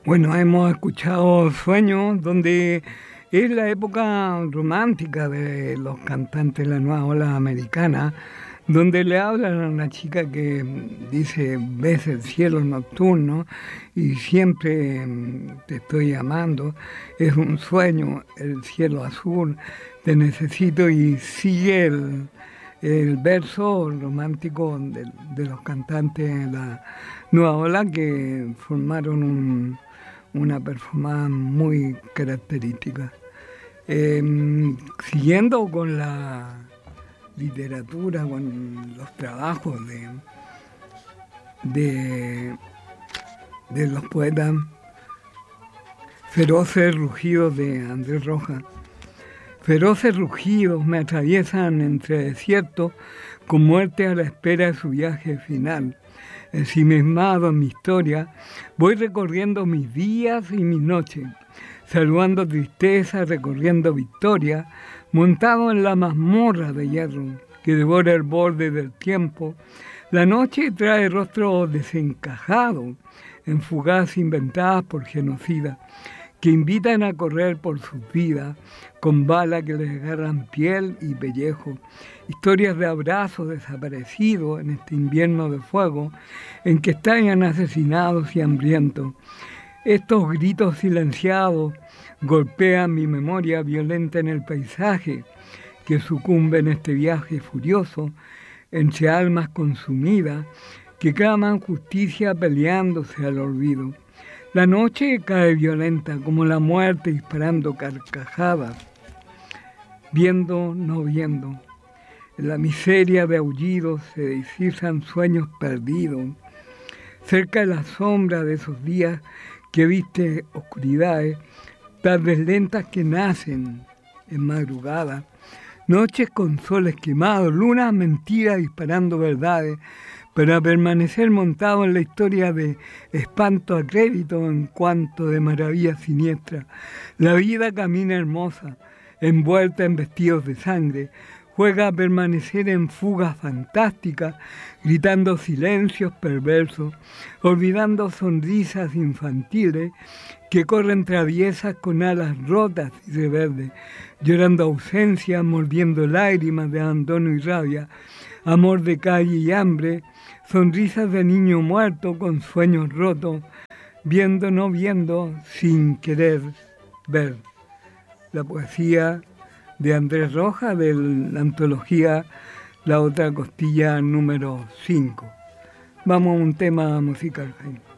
Bueno, hemos escuchado Sueños, donde es la época romántica de los cantantes de la nueva ola americana, donde le hablan a una chica que dice, ves el cielo nocturno y siempre te estoy amando, es un sueño, el cielo azul, te necesito y sigue el verso romántico de los cantantes de la nueva ola que formaron una performance muy característica. Eh, Siguiendo con la literatura, con los trabajos de, de los poetas, Feroces rugidos de Andrés Rojas. Feroces rugidos me atraviesan entre desiertos, con muerte a la espera de su viaje final. Ensimismado en mi historia, voy recorriendo mis días y mis noches, saludando tristeza, recorriendo victoria, montado en la mazmorra de hierro que devora el borde del tiempo. La noche trae rostros desencajados, en fugaz inventadas por genocidas, que invitan a correr por sus vidas, con balas que les agarran piel y pellejo. Historias de abrazos desaparecidos en este invierno de fuego, en que estallan asesinados y hambrientos. Estos gritos silenciados golpean mi memoria violenta en el paisaje, que sucumbe en este viaje furioso, entre almas consumidas, que claman justicia peleándose al olvido. La noche cae violenta como la muerte disparando carcajadas, viendo, no viendo. En la miseria de aullidos se descifran sueños perdidos. Cerca de la sombra de esos días que viste oscuridades, tardes lentas que nacen en madrugada, noches con soles quemados, lunas mentiras disparando verdades, para permanecer montado en la historia de espanto a crédito en cuanto de maravilla siniestra. La vida camina hermosa, envuelta en vestidos de sangre, juega a permanecer en fugas fantásticas, gritando silencios perversos, olvidando sonrisas infantiles que corren traviesas con alas rotas y de verde, llorando ausencia, mordiendo lágrimas de abandono y rabia, amor de calle y hambre, sonrisas de niño muerto con sueños rotos, viendo, no viendo, sin querer ver. La poesía de Andrés Rojas, de la antología La Otra Costilla número 5. Vamos a un tema musical, Jaime.